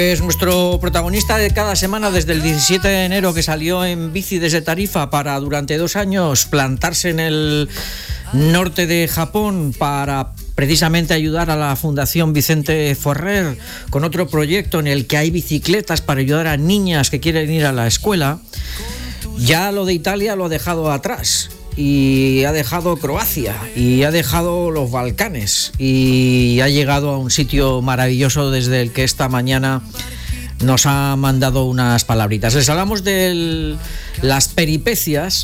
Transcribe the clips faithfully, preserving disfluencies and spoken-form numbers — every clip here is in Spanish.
Es nuestro protagonista de cada semana desde el diecisiete de enero, que salió en bici desde Tarifa para durante dos años plantarse en el norte de Japón para precisamente ayudar a la Fundación Vicente Ferrer con otro proyecto en el que hay bicicletas para ayudar a niñas que quieren ir a la escuela. Ya lo de Italia lo ha dejado atrás y ha dejado Croacia y ha dejado los Balcanes y ha llegado a un sitio maravilloso desde el que esta mañana nos ha mandado unas palabritas. Les hablamos de las peripecias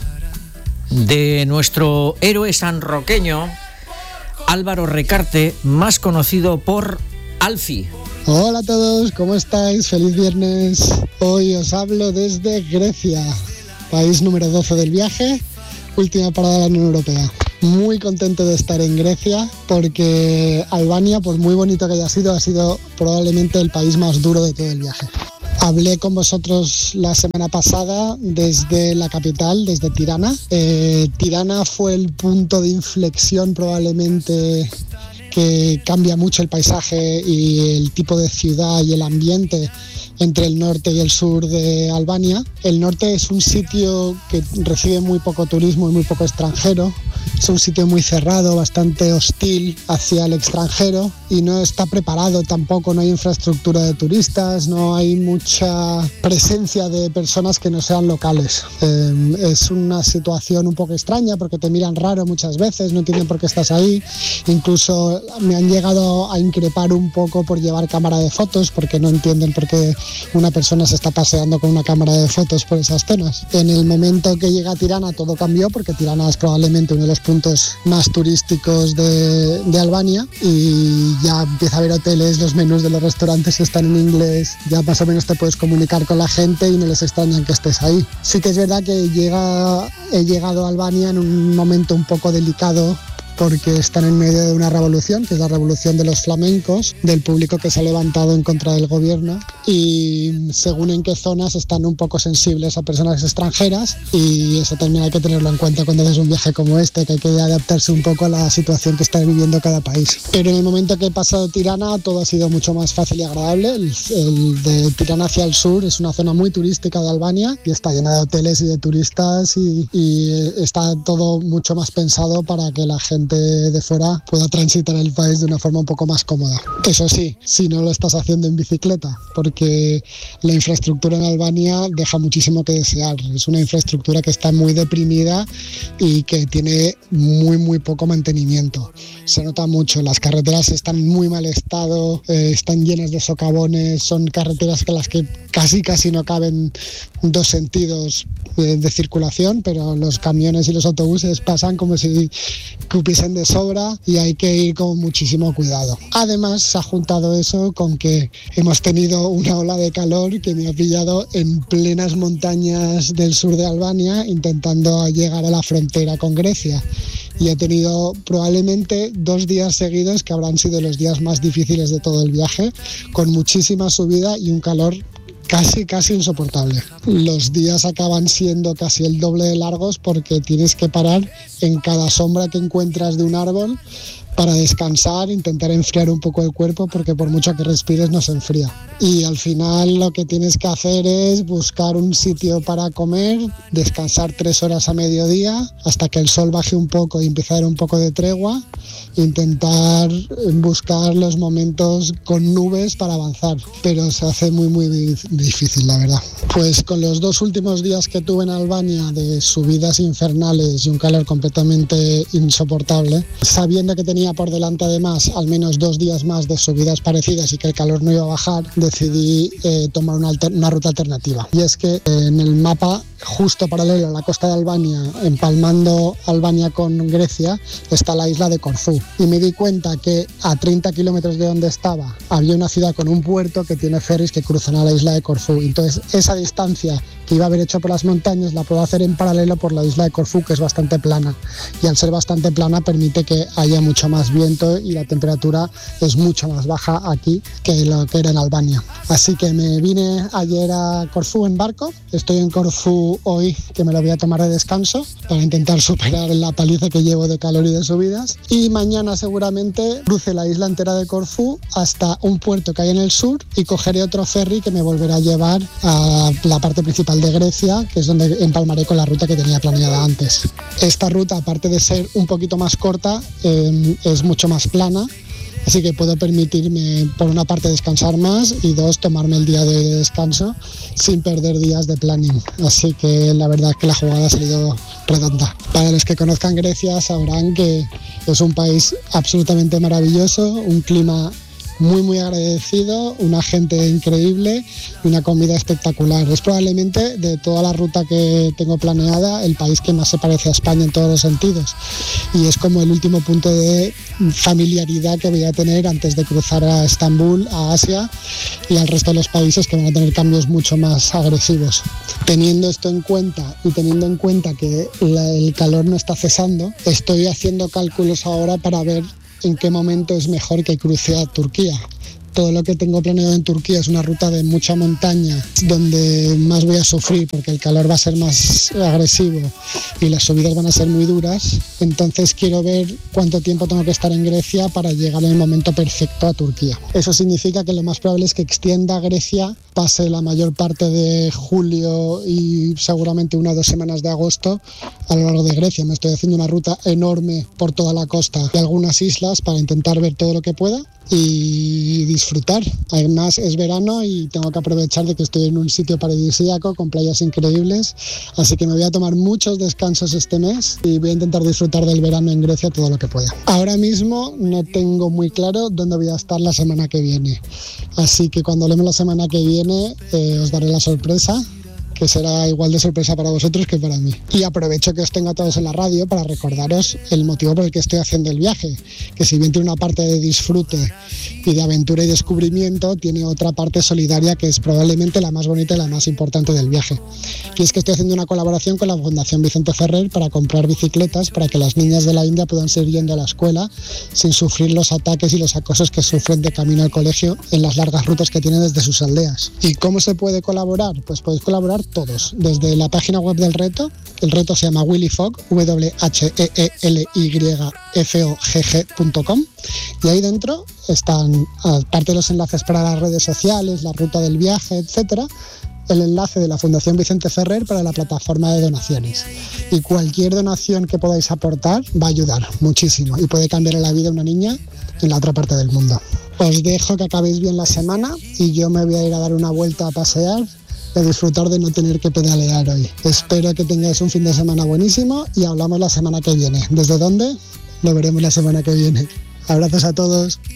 de nuestro héroe sanroqueño Álvaro Recarte, más conocido por Alfie. Hola a todos, ¿cómo estáis? Feliz viernes. Hoy os hablo desde Grecia, país número doce del viaje, última parada de la Unión Europea. Muy contento de estar en Grecia porque Albania, por muy bonito que haya sido, ha sido probablemente el país más duro de todo el viaje. Hablé con vosotros la semana pasada desde la capital, desde Tirana. Eh, Tirana fue el punto de inflexión probablemente que cambia mucho el paisaje y el tipo de ciudad y el ambiente entre el norte y el sur de Albania. El norte es un sitio que recibe muy poco turismo y muy poco extranjero. Es un sitio muy cerrado, bastante hostil hacia el extranjero y no está preparado tampoco, no hay infraestructura de turistas, no hay mucha presencia de personas que no sean locales. Eh, es una situación un poco extraña porque te miran raro muchas veces, no entienden por qué estás ahí. Incluso me han llegado a increpar un poco por llevar cámara de fotos porque no entienden por qué una persona se está paseando con una cámara de fotos por esas zonas. En el momento que llega a Tirana todo cambió porque Tirana es probablemente uno de los puntos más turísticos de, de Albania y ya empieza a haber hoteles, los menús de los restaurantes están en inglés, ya más o menos te puedes comunicar con la gente y no les extrañan que estés ahí. Sí que es verdad que llega, he llegado a Albania en un momento un poco delicado porque están en medio de una revolución, que es la revolución de los flamencos, del público que se ha levantado en contra del gobierno y según en qué zonas están un poco sensibles a personas extranjeras y eso también hay que tenerlo en cuenta cuando haces un viaje como este, que hay que adaptarse un poco a la situación que está viviendo cada país. Pero en el momento que he pasado Tirana todo ha sido mucho más fácil y agradable. El, el de Tirana hacia el sur es una zona muy turística de Albania y está llena de hoteles y de turistas y, y está todo mucho más pensado para que la gente de fuera pueda transitar el país de una forma un poco más cómoda. Eso sí, si no lo estás haciendo en bicicleta, porque la infraestructura en Albania deja muchísimo que desear. Es una infraestructura que está muy deprimida y que tiene muy muy poco mantenimiento. Se nota mucho, las carreteras están en muy mal estado, eh, están llenas de socavones, son carreteras que las que casi casi no caben dos sentidos de, de circulación, pero los camiones y los autobuses pasan como si cupiesen de sobra y hay que ir con muchísimo cuidado. Además se ha juntado eso con que hemos tenido una ola de calor que me ha pillado en plenas montañas del sur de Albania intentando llegar a la frontera con Grecia y he tenido probablemente dos días seguidos que habrán sido los días más difíciles de todo el viaje, con muchísima subida y un calor casi, casi insoportable. Los días acaban siendo casi el doble de largos porque tienes que parar en cada sombra que encuentras de un árbol para descansar, intentar enfriar un poco el cuerpo porque por mucho que respires no se enfría. Y al final lo que tienes que hacer es buscar un sitio para comer, descansar tres horas a mediodía hasta que el sol baje un poco y empiece a dar un poco de tregua, intentar buscar los momentos con nubes para avanzar, pero se hace muy muy difícil la verdad. Pues con los dos últimos días que tuve en Albania de subidas infernales y un calor completamente insoportable, sabiendo que tenía por delante además al menos dos días más de subidas parecidas y que el calor no iba a bajar, decidí eh, tomar una, alter- una ruta alternativa. Y es que eh, en el mapa justo paralelo a la costa de Albania, empalmando Albania con Grecia, está la isla de Corfú. Y me di cuenta que a treinta kilómetros de donde estaba había una ciudad con un puerto que tiene ferries que cruzan a la isla de Corfú. Entonces esa distancia que iba a haber hecho por las montañas la puedo hacer en paralelo por la isla de Corfú, que es bastante plana. Y al ser bastante plana permite que haya mucho más más viento y la temperatura es mucho más baja aquí que lo que era en Albania. Así que me vine ayer a Corfú en barco, estoy en Corfú hoy, que me lo voy a tomar de descanso para intentar superar la paliza que llevo de calor y de subidas, y mañana seguramente cruce la isla entera de Corfú hasta un puerto que hay en el sur y cogeré otro ferry que me volverá a llevar a la parte principal de Grecia, que es donde empalmaré con la ruta que tenía planeada antes. Esta ruta, aparte de ser un poquito más corta, eh, es mucho más plana, así que puedo permitirme, por una parte, descansar más y dos, tomarme el día de descanso sin perder días de planning. Así que la verdad es que la jugada ha salido redonda. Para los que conozcan Grecia sabrán que es un país absolutamente maravilloso, un clima muy muy agradecido, una gente increíble y una comida espectacular. Es probablemente, de toda la ruta que tengo planeada, el país que más se parece a España en todos los sentidos, y es como el último punto de familiaridad que voy a tener antes de cruzar a Estambul, a Asia y al resto de los países, que van a tener cambios mucho más agresivos. Teniendo esto en cuenta y teniendo en cuenta que la, el calor no está cesando, estoy haciendo cálculos ahora para ver en qué momento es mejor que cruce a Turquía. Todo lo que tengo planeado en Turquía es una ruta de mucha montaña, donde más voy a sufrir porque el calor va a ser más agresivo y las subidas van a ser muy duras. Entonces quiero ver cuánto tiempo tengo que estar en Grecia para llegar en el momento perfecto a Turquía. Eso significa que lo más probable es que extienda Grecia, pase la mayor parte de julio y seguramente una o dos semanas de agosto a lo largo de Grecia. Me estoy haciendo una ruta enorme por toda la costa y algunas islas para intentar ver todo lo que pueda y disfrutar. Además es verano y tengo que aprovechar de que estoy en un sitio paradisíaco con playas increíbles, así que me voy a tomar muchos descansos este mes y voy a intentar disfrutar del verano en Grecia todo lo que pueda. Ahora mismo no tengo muy claro dónde voy a estar la semana que viene, así que cuando hablemos la semana que viene eh, os daré la sorpresa, que será igual de sorpresa para vosotros que para mí. Y aprovecho que os tengo a todos en la radio para recordaros el motivo por el que estoy haciendo el viaje, que si bien tiene una parte de disfrute y de aventura y descubrimiento, tiene otra parte solidaria que es probablemente la más bonita y la más importante del viaje. Y es que estoy haciendo una colaboración con la Fundación Vicente Ferrer para comprar bicicletas para que las niñas de la India puedan seguir yendo a la escuela sin sufrir los ataques y los acosos que sufren de camino al colegio en las largas rutas que tienen desde sus aldeas. ¿Y cómo se puede colaborar? Pues podéis colaborar todos, desde la página web del reto. El reto se llama Willifog, W H E E L Y F O G G punto com, y ahí dentro están, aparte de los enlaces para las redes sociales, la ruta del viaje, etcétera, el enlace de la Fundación Vicente Ferrer para la plataforma de donaciones. Y cualquier donación que podáis aportar va a ayudar muchísimo y puede cambiar la vida de una niña en la otra parte del mundo. Os dejo que acabéis bien la semana y yo me voy a ir a dar una vuelta a pasear, a disfrutar de no tener que pedalear hoy. Espero que tengáis un fin de semana buenísimo y hablamos la semana que viene. ¿Desde dónde? Lo veremos la semana que viene. Abrazos a todos.